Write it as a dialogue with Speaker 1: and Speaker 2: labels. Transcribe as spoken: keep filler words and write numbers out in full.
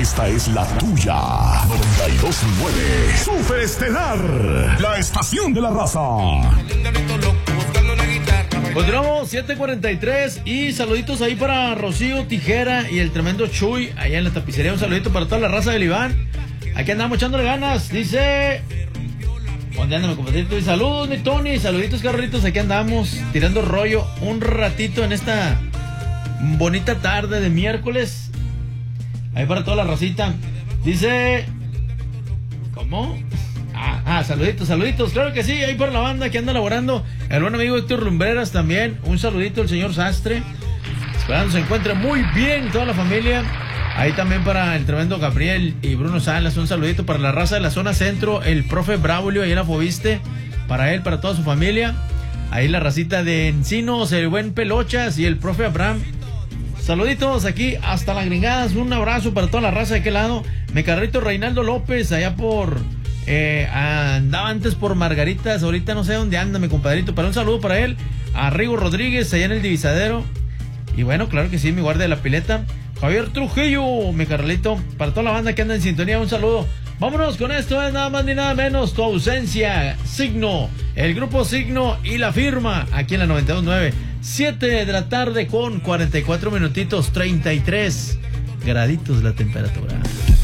Speaker 1: Esta es la tuya. noventa y dos punto nueve Super Estelar, la estación de la raza.
Speaker 2: Continuamos, siete cuarenta y tres. Y saluditos ahí para Rocío Tijera y el tremendo Chuy allá en la tapicería. Un saludito para toda la raza del Iván. Aquí andamos echándole ganas. Dice: ¿dónde anda mi compadrito? Y saludos, mi Tony. Saluditos, carritos. Aquí andamos tirando rollo un ratito en esta bonita tarde de miércoles. Ahí para toda la racita. Dice: ¿cómo? Ah, ah, saluditos, saluditos. Claro que sí, ahí para la banda que anda laborando. El buen amigo Héctor Lumbreras también. Un saludito al señor Sastre. Esperando se encuentre muy bien toda la familia. Ahí también para el tremendo Gabriel y Bruno Salas. Un saludito para la raza de la zona centro. El profe Braulio ahí en la Fobiste. Para él, para toda su familia. Ahí la racita de Encinos, el buen Pelochas y el profe Abraham. Saluditos aquí hasta las Gringadas. Un abrazo para toda la raza de aquel lado. Mi carrito Reinaldo López allá por... Eh, andaba antes por Margaritas. Ahorita no sé dónde anda mi compadrito. Pero un saludo para él. A Rigo Rodríguez allá en el Divisadero. Y bueno, claro que sí, mi guardia de la pileta. Javier Trujillo, mi carnalito. Para toda la banda que anda en sintonía, un saludo. Vámonos con esto, es nada más ni nada menos. Tu ausencia, Signo, el grupo Signo y La Firma, aquí en la noventa y dos punto nueve. siete de la tarde con cuarenta y cuatro minutitos, treinta y tres graditos la temperatura.